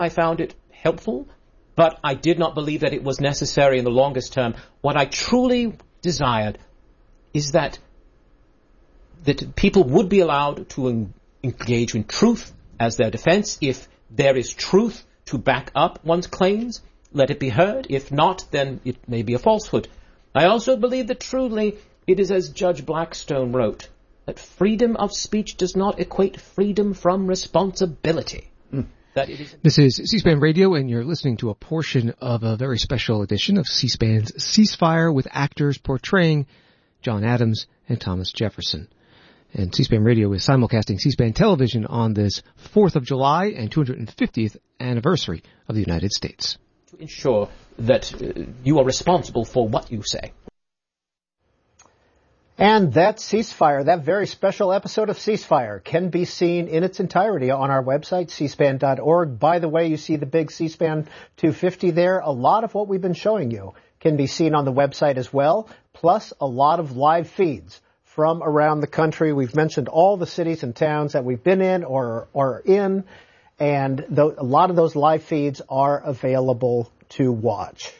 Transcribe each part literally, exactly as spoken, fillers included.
I found it helpful, but I did not believe that it was necessary in the longest term. What I truly desired is that that people would be allowed to en- engage in truth as their defense. If there is truth to back up one's claims, let it be heard. If not, then it may be a falsehood. I also believe that truly it is as Judge Blackstone wrote, that freedom of speech does not equate freedom from responsibility. Mm. That it is. This is C-SPAN Radio, and you're listening to a portion of a very special edition of C-SPAN's Ceasefire, with actors portraying John Adams and Thomas Jefferson. And C-SPAN Radio is simulcasting C-SPAN television on this fourth of July and two hundred fiftieth anniversary of the United States. To ensure that uh, you are responsible for what you say. And that Ceasefire, that very special episode of Ceasefire, can be seen in its entirety on our website, c span dot org. By the way, you see the big C-SPAN two fifty there. A lot of what we've been showing you can be seen on the website as well, plus a lot of live feeds from around the country. We've mentioned all the cities and towns that we've been in or or in, and th- a lot of those live feeds are available to watch.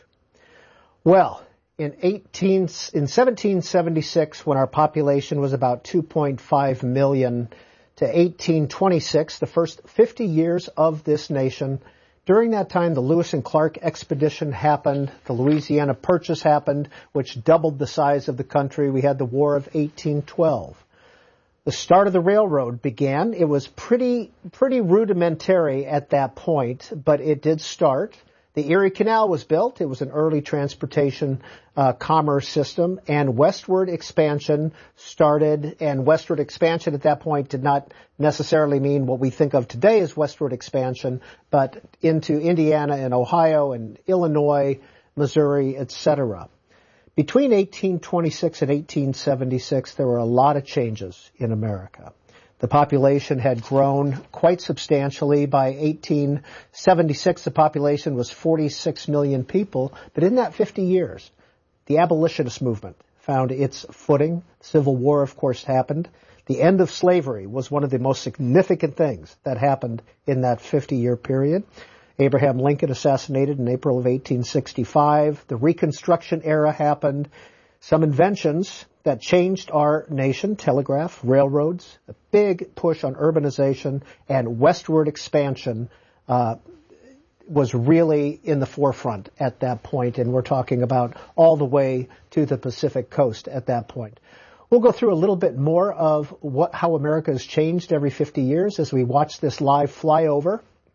Well, in eighteen in seventeen seventy-six, when our population was about two point five million, to eighteen twenty-six, the first fifty years of this nation, during that time, the Lewis and Clark expedition happened. The Louisiana Purchase happened, which doubled the size of the country. We had the War of eighteen twelve. The start of the railroad began. It was pretty, pretty rudimentary at that point, but it did start. The Erie Canal was built. It was an early transportation uh, commerce system, and westward expansion started. And westward expansion at that point did not necessarily mean what we think of today as westward expansion, but into Indiana and Ohio and Illinois, Missouri, et cetera. Between eighteen twenty-six and eighteen seventy-six, there were a lot of changes in America. The population had grown quite substantially. By eighteen seventy-six, the population was forty-six million people. But in that fifty years, the abolitionist movement found its footing. Civil War, of course, happened. The end of slavery was one of the most significant things that happened in that fifty-year period. Abraham Lincoln assassinated in April of eighteen sixty-five. The Reconstruction era happened. Some inventions that changed our nation: telegraph, railroads, a big push on urbanization, and westward expansion uh, was really in the forefront at that point, and we're talking about all the way to the Pacific coast at that point. We'll go through a little bit more of what how America has changed every fifty years as we watch this live flyover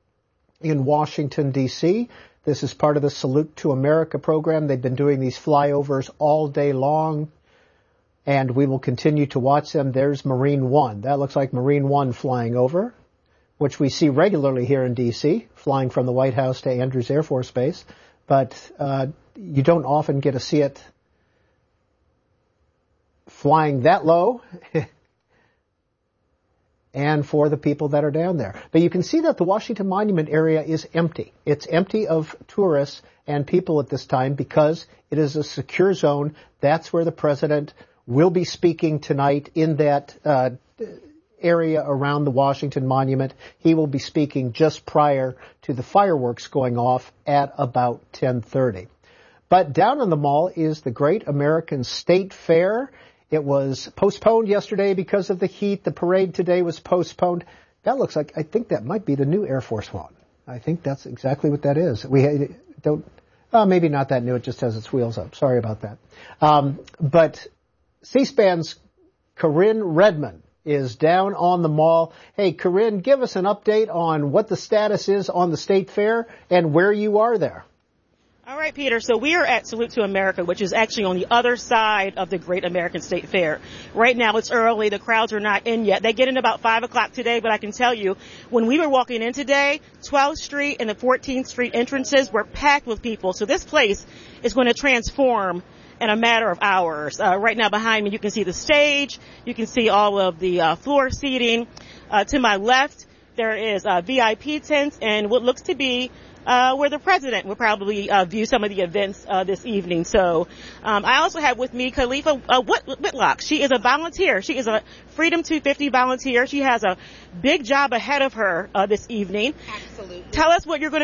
in Washington, D C This is part of the Salute to America program. They've been doing these flyovers all day long, and we will continue to watch them. There's Marine One. That looks like Marine One flying over, which we see regularly here in D C, flying from the White House to Andrews Air Force Base. But uh, you don't often get to see it flying that low and for the people that are down there. But you can see that the Washington Monument area is empty. It's empty of tourists and people at this time because it is a secure zone. That's where the president will be speaking tonight in that uh, area around the Washington Monument. He will be speaking just prior to the fireworks going off at about ten thirty. But down on the mall is the Great American State Fair. It was postponed yesterday because of the heat. The parade today was postponed. That looks like, I think that might be the new Air Force One. I think that's exactly what that is. We don't, uh, maybe not that new. It just has its wheels up. Sorry about that. Um, but C-SPAN's Corinne Redmond is down on the mall. Hey, Corinne, give us an update on what the status is on the State Fair and where you are there. All right, Peter. So we are at Salute to America, which is actually on the other side of the Great American State Fair. Right now, it's early. The crowds are not in yet. They get in about five o'clock today, but I can tell you, when we were walking in today, twelfth Street and the fourteenth Street entrances were packed with people. So this place is going to transform in a matter of hours. Uh, right now behind me, you can see the stage. You can see all of the uh, floor seating. Uh, to my left, there is uh, V I P tents and what looks to be Uh, where the president will probably uh, view some of the events uh, this evening. So um, I also have with me Khalifa uh, Whit- Whitlock. She is a volunteer. She is a Freedom two fifty volunteer. She has a big job ahead of her uh, this evening. Absolutely. Tell us what you're going to